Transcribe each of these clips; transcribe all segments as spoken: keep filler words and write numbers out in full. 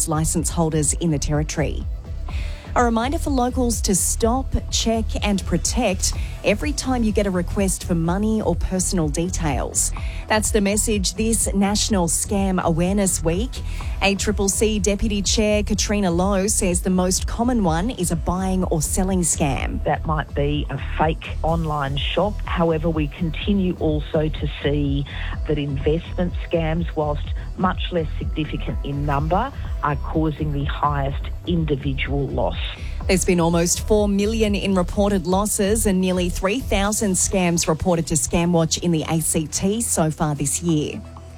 towards licence holders in the Territory. A reminder for locals to stop, check and protect every time you get a request for money or personal details. That's the message this National Scam Awareness Week. A C C C Deputy Chair Katrina Lowe says the most common one is a buying or selling scam. That might be a fake online shop. However, we continue also to see that investment scams, whilst much less significant in number, are causing the highest individual loss. There's been almost four million dollars in reported losses and nearly three thousand scams reported to ScamWatch in the A C T so far this year.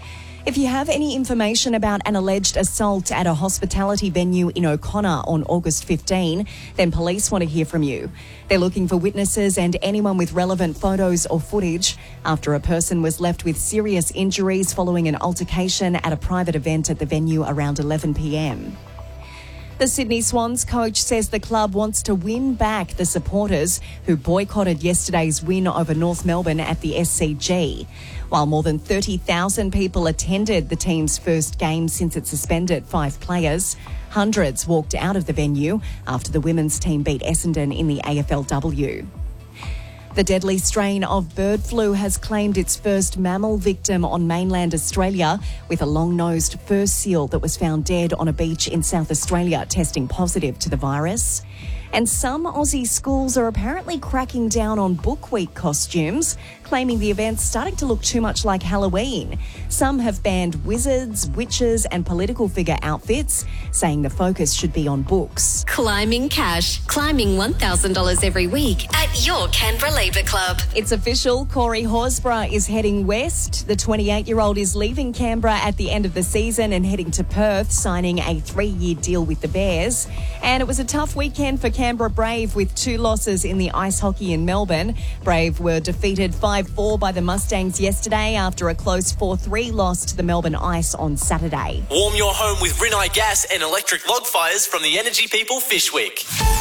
If you have any information about an alleged assault at a hospitality venue in O'Connor on August fifteenth, then police want to hear from you. They're looking for witnesses and anyone with relevant photos or footage after a person was left with serious injuries following an altercation at a private event at the venue around eleven p.m. The Sydney Swans coach says the club wants to win back the supporters who boycotted yesterday's win over North Melbourne at the S C G. While more than thirty thousand people attended the team's first game since it suspended five players, hundreds walked out of the venue after the women's team beat Essendon in the A F L W. The deadly strain of bird flu has claimed its first mammal victim on mainland Australia, with a long-nosed fur seal that was found dead on a beach in South Australia testing positive to the virus. And some Aussie schools are apparently cracking down on Book Week costumes, claiming the event's starting to look too much like Halloween. Some have banned wizards, witches and political figure outfits, saying the focus should be on books. Climbing cash. Climbing one thousand dollars every week at your Canberra Labour Club. It's official, Corey Horsburgh is heading west. The twenty-eight-year-old is leaving Canberra at the end of the season and heading to Perth, signing a three-year deal with the Bears. And it was a tough weekend for Canberra Brave with two losses in the ice hockey in Melbourne. Brave were defeated five four by the Mustangs yesterday after a close four three loss to the Melbourne Ice on Saturday. Warm your home with Rinnai gas and electric log fires from the Energy People Fishwick.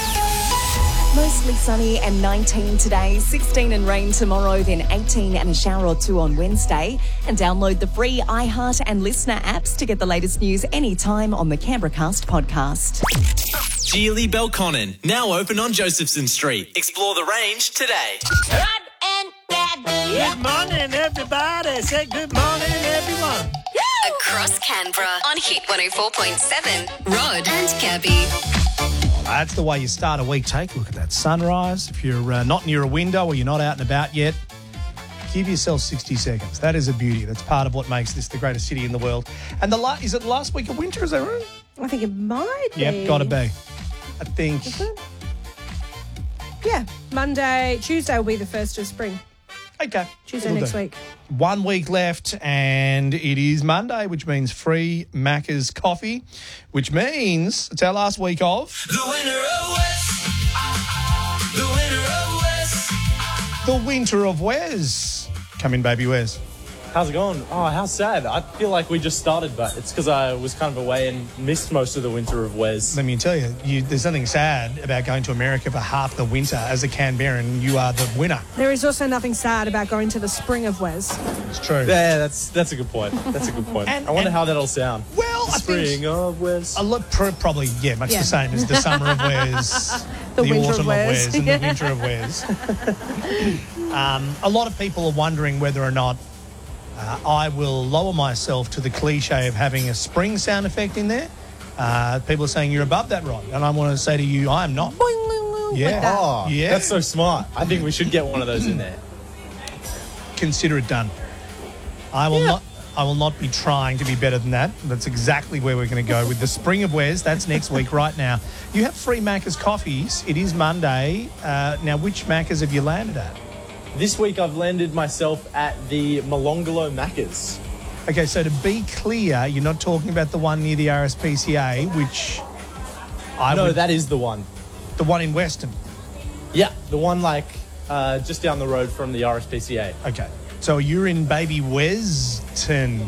Mostly sunny and nineteen today, sixteen and rain tomorrow, then eighteen and a shower or two on Wednesday. And download the free iHeart and Listener apps to get the latest news anytime on the Canberra Cast podcast. Geely Belconnen, now open on Josephson Street. Explore the range today. Good morning, everybody. Say good morning, everyone. Across Canberra on Hit one oh four point seven. Rod and Gabby. That's the way you start a week. Take a look at that sunrise. If you're uh, not near a window or you're not out and about yet, give yourself sixty seconds. That is a beauty. That's part of what makes this the greatest city in the world. And the la- is it the last week of winter? Is that right? I think it might be. Yep, got to be. I think. Is it? Yeah, Monday, Tuesday will be the first of spring. Okay. Tuesday We'll next do. week. One week left, and it is Monday, which means free Macca's coffee, which means it's our last week of The winner of West. The winner of West. the Winter of Wes. Come in, baby Wes. How's it going? Oh, how sad. I feel like we just started, but it's because I was kind of away and missed most of the winter of Wes. Let me tell you, you, there's nothing sad about going to America for half the winter. As a Canberran, you are the winner. There is also nothing sad about going to the spring of Wes. It's true. Yeah, that's that's a good point. That's a good point. And- I wonder and- how that'll sound. Well, The I think spring of Wes. a lot, pr- probably, yeah, much Yeah. the same as the summer of Wes, The winter of autumn Wes. of Wes, and the winter of Wes. um, a lot of people are wondering whether or not uh, I will lower myself to the cliche of having a spring sound effect in there. Uh, people are saying you're above that, Rod, and I want to say to you, I am not. Yeah, that. Oh, yeah. that's so smart. I think we should get one of those in there. Consider it done. I will not. I will not be trying to be better than that. That's exactly where we're going to go with the Spring of Wes. That's next week. Right now, you have free Macca's coffees. It is Monday. Uh, now, which Macca's have you landed at? This week I've landed myself at the Molonglo Macca's. Okay, so to be clear, you're not talking about the one near the R S P C A, which I No, would, that is the one. the one in Western. Yeah, the one like uh, just down the road from the R S P C A. Okay, so you're in baby Weston.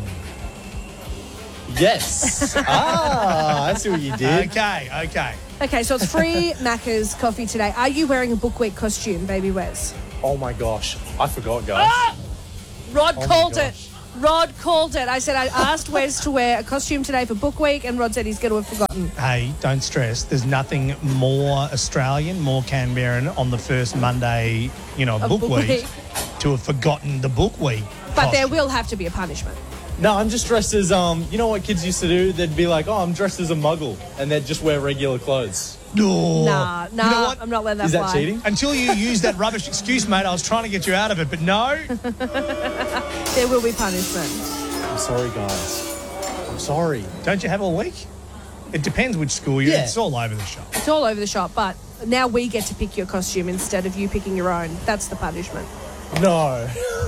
Yes. ah, I see what you did. Okay, okay. Okay, so it's free Macca's coffee today. Are you wearing a Book Week costume, baby Wes? Oh my gosh, I forgot, guys. Rod Oh my called it. gosh. Rod called it. I said I asked Wes to wear a costume today for Book Week, and Rod said he's going to have forgotten. Hey, don't stress. There's nothing more Australian, more Canberran on the first Monday, you know, Of book, book week, week. to have forgotten the book week. But there costume. will have to be a punishment. No, I'm just dressed as, um, you know what kids used to do? They'd be like, oh, I'm dressed as a muggle. And they'd just wear regular clothes. Oh. Nah, nah, You know what? I'm not letting that Is that fly. cheating? Until you use that rubbish excuse, mate, I was trying to get you out of it, but no. There will be punishment. I'm sorry, guys. I'm sorry. Don't you have all week? It depends which school you're in. Yeah. It's all over the shop. It's all over the shop, but now we get to pick your costume instead of you picking your own. That's the punishment. No.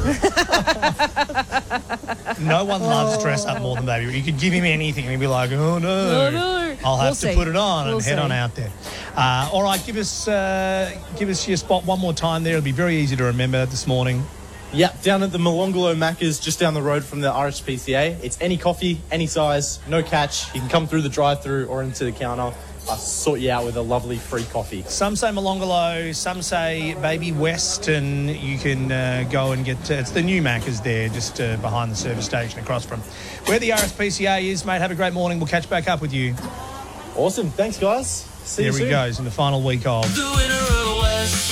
No one loves dress up more than Baby. You could give him anything and he'd be like, oh, no. Oh, no. I'll have We'll to see. put it on We'll and head see. on out there. Uh, all right, give us uh, give us your spot one more time there. It'll be very easy to remember this morning. Yep, down at the Molonglo Macca's, just down the road from the R S P C A. It's any coffee, any size, no catch. You can come through the drive-through or into the counter. I'll sort you out with a lovely free coffee. Some say Molonglo, some say Baby West, and you can uh, go and get... Uh, it's the new Macca's there, just uh, behind the service station across from where the R S P C A is, mate. Have a great morning. We'll catch back up with you. Awesome. Thanks, guys. See Here you he soon. goes in the final week of... The winner of the West.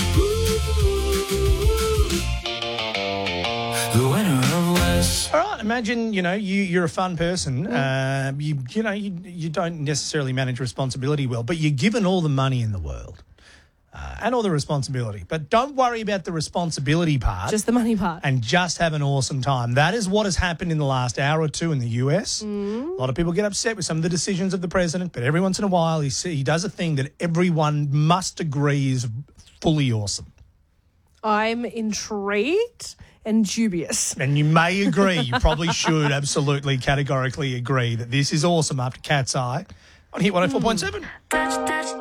The winner of the West. All right, imagine, you know, you, you're a fun person. Uh, you you know, you, you don't necessarily manage responsibility well, but you're given all the money in the world uh, and all the responsibility. But don't worry about the responsibility part. Just the money part. and just have an awesome time. That is what has happened in the last hour or two in the U S. Mm. A lot of people get upset with some of the decisions of the president, but every once in a while he, he does a thing that everyone must agree is fully awesome. I'm intrigued and dubious. And you may agree, you probably should absolutely categorically agree that this is awesome after Cat's Eye on Hit one oh four point seven.